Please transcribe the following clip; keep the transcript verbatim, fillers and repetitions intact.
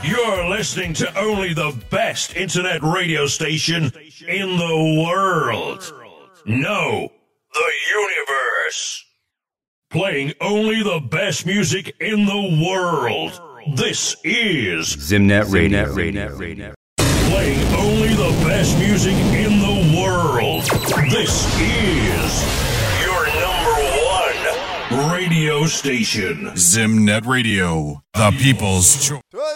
You're listening to only the best internet radio station in the world. No, the universe. Playing only the best music in the world. This is Zimnet Radio. Zimnet Radio. Playing only the best music in the world. This is your number one radio station. Zimnet Radio, the people's choice.